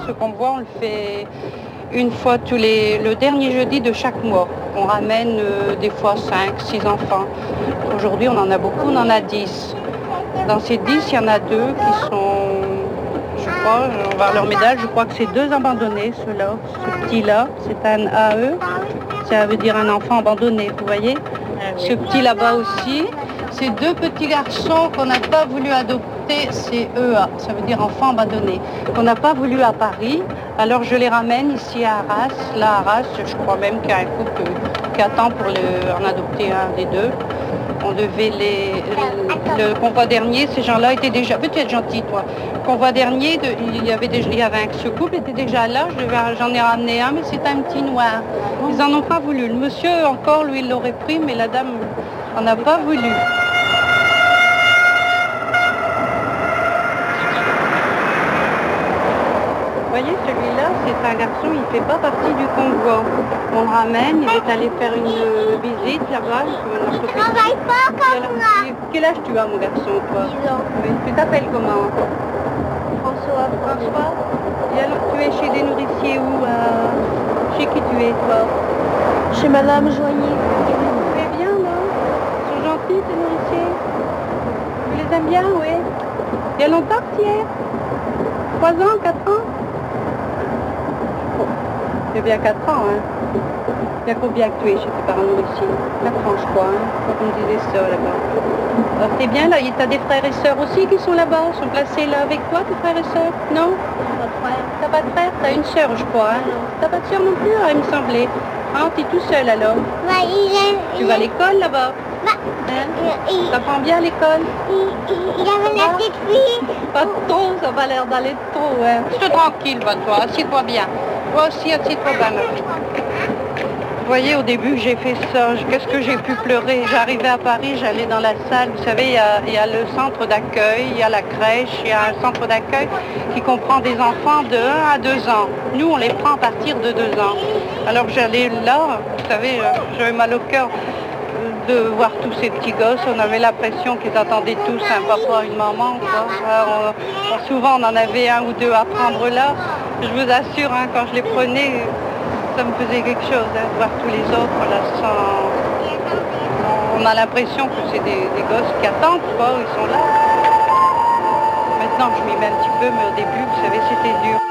ce convoi, on le fait une fois le dernier jeudi de chaque mois. On ramène des fois 5, 6 enfants. Aujourd'hui, on en a beaucoup, on en a 10. Dans ces 10, il y en a 2 qui sont, je crois, on va voir leur médaille, je crois que c'est 2 abandonnés, ceux-là. Ce petit-là, c'est un AE, ça veut dire un enfant abandonné, vous voyez. Ce petit là-bas aussi, c'est 2 petits garçons qu'on n'a pas voulu adopter, c'est EA, ça veut dire enfant abandonné, qu'on n'a pas voulu à Paris. Alors je les ramène ici à Arras. Là, à Arras, je crois même qu'il y a un couple qui attend pour en adopter un des 2. On devait le convoi dernier, ces gens-là étaient déjà, peut-être être gentil toi, le convoi dernier, ce couple était déjà là, j'en ai ramené un, mais c'est un petit noir. Ils n'en ont pas voulu. Le monsieur encore, lui, il l'aurait pris, mais la dame n'en a pas voulu. Vous voyez, celui-là, c'est un garçon, il ne fait pas partie du convoi. On le ramène, il est allé faire une visite là-bas. Il ne travaille pas comme moi. Quel âge tu as, mon garçon, toi? 10 ans. Oui. Tu t'appelles comment? François. François? Et alors, tu es chez des nourriciers où? Chez qui tu es, toi? Chez Madame Joigny. Tu es bien, là? Ils sont gentils, tes nourriciers? Tu les aimes bien, oui? Il y a longtemps que tu y es? 3 ans, 4 ans? C'est bien 4 ans, hein. Il y a combien que tu es chez tes parents nourriciers? 4 ans, je crois, hein. Comme on disait ça, là-bas. Alors, t'es bien, là? T'as des frères et sœurs aussi qui sont là-bas? Sont placés là avec toi, tes frères et sœurs? Non? Pas de frère. T'as pas de frère? T'as une sœur, je crois, hein. T'as pas de sœur non plus? Ah, il me semblait. Ah, t'es tout seul, alors? Tu vas à l'école, là-bas? Hein? T'apprends bien à l'école? Il avait la petite fille. Pas trop, ça va l'air d'aller trop, hein. Reste tranquille, va, toi, assieds-toi bien. Toi aussi, assieds-toi bien, ma fille. Vous voyez, au début, j'ai fait ça. Qu'est-ce que j'ai pu pleurer? J'arrivais à Paris, j'allais dans la salle. Vous savez, il y a le centre d'accueil, il y a la crèche, il y a un centre d'accueil qui comprend des enfants de 1 à 2 ans. Nous, on les prend à partir de 2 ans. Alors j'allais là, vous savez, j'avais mal au cœur de voir tous ces petits gosses. On avait l'impression qu'ils attendaient tous un papa, une maman, quoi. Alors, souvent, on en avait 1 ou 2 à prendre là. Je vous assure, hein, quand je les prenais, ça me faisait quelque chose, hein, de voir tous les autres là, on a l'impression que c'est des gosses qui attendent, quoi, ils sont là. Maintenant, je m'y mets un petit peu, mais au début, vous savez, c'était dur.